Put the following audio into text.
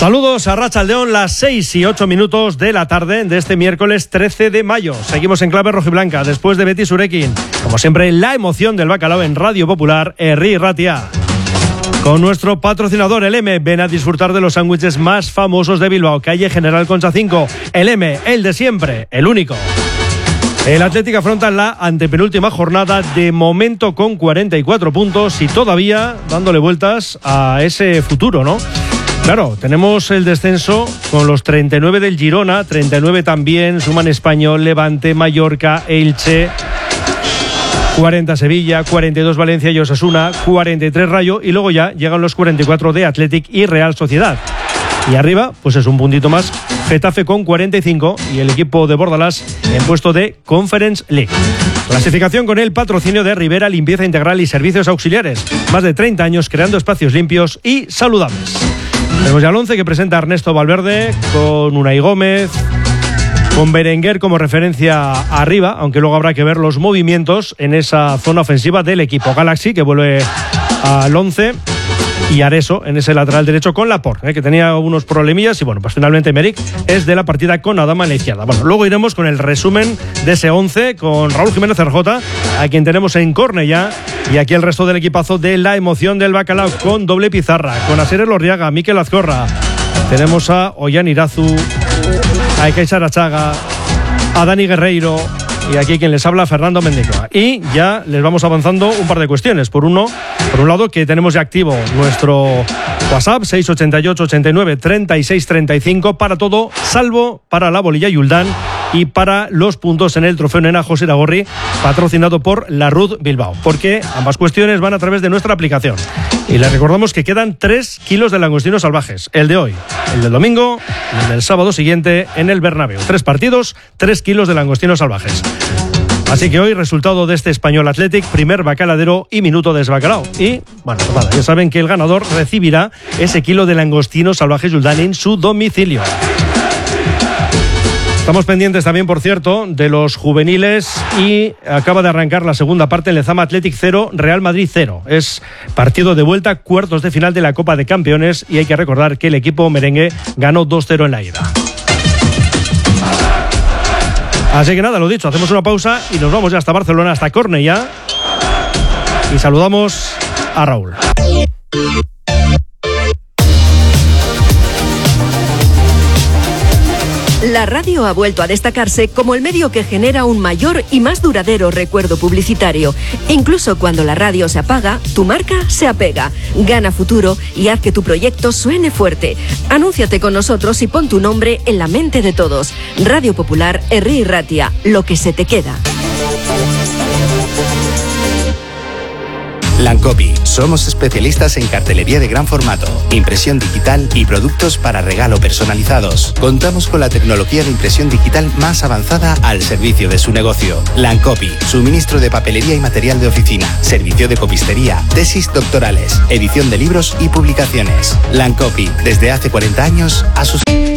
Saludos a Arratsaldeon, las 6 y 8 minutos de la tarde de este miércoles 13 de mayo. Seguimos en clave rojiblanca después de Betis Urekin. Como siempre, la emoción del bacalao en Radio Popular, Herri Ratia. Con nuestro patrocinador, el M. Ven a disfrutar de los sándwiches más famosos de Bilbao. Calle General Concha 5. El M, el de siempre, el único. El Athletic afronta la antepenúltima jornada, de momento con 44 puntos y todavía dándole vueltas a ese futuro, ¿no? Claro, tenemos el descenso con los 39 del Girona, 39 también suman Español, Levante, Mallorca, Elche, 40 Sevilla, 42 Valencia y Osasuna, 43 Rayo, y luego ya llegan los 44 de Athletic y Real Sociedad. Y arriba, pues es un puntito más, Getafe con 45 y el equipo de Bordalás en puesto de Conference League. Clasificación con el patrocinio de Rivera Limpieza Integral y Servicios Auxiliares. Más de 30 años creando espacios limpios y saludables. Tenemos ya el 11 que presenta Ernesto Valverde, con Unai Gómez, con Berenguer como referencia arriba, aunque luego habrá que ver los movimientos en esa zona ofensiva del equipo. Galaxy, que vuelve al 11, y Areso en ese lateral derecho con Laporte, que tenía unos problemillas, y bueno, pues finalmente Meric es de la partida con Adama en la izquierda. Bueno, luego iremos con el resumen de ese 11 con Raúl Jiménez RJ, a quien tenemos en Cornellá, y aquí el resto del equipazo de la emoción del bacalao con doble pizarra, con Asier Elorriaga, Mikel Azcorra, tenemos a Ollán Irazu, a Ekaich Arachaga, a Dani Guerreiro, y aquí quien les habla, Fernando Mendicoa. Y ya les vamos avanzando un par de cuestiones. Por un lado, que tenemos ya activo nuestro WhatsApp 688 89 36 35 para todo, salvo para la bolilla Yuldán y para los puntos en el trofeo Nena José Iragorri, patrocinado por la RUD Bilbao, porque ambas cuestiones van a través de nuestra aplicación. Y les recordamos que quedan 3 kilos de langostinos salvajes, el de hoy, el del domingo y el del sábado siguiente en el Bernabéu. 3 partidos, 3 kilos de langostinos salvajes. Así que hoy, resultado de este Español Athletic, primer bacaladero y minuto de desbacalao. Y, bueno, nada, ya saben que el ganador recibirá ese kilo de langostinos salvajes Yuldán en su domicilio. Estamos pendientes también, por cierto, de los juveniles, y acaba de arrancar la segunda parte en Lezama. Athletic 0, Real Madrid 0. Es partido de vuelta, cuartos de final de la Copa de Campeones, y hay que recordar que el equipo merengue ganó 2-0 en la ida. Así que nada, lo dicho, hacemos una pausa y nos vamos ya hasta Barcelona, hasta Cornellá, y saludamos a Raúl. La radio ha vuelto a destacarse como el medio que genera un mayor y más duradero recuerdo publicitario. Incluso cuando la radio se apaga, tu marca se apega. Gana futuro y haz que tu proyecto suene fuerte. Anúnciate con nosotros y pon tu nombre en la mente de todos. Radio Popular, Herri Ratia, lo que se te queda. Lancopi. Somos especialistas en cartelería de gran formato, impresión digital y productos para regalo personalizados. Contamos con la tecnología de impresión digital más avanzada al servicio de su negocio. Lancopi. Suministro de papelería y material de oficina, servicio de copistería, tesis doctorales, edición de libros y publicaciones. Lancopi. Desde hace 40 años a sus...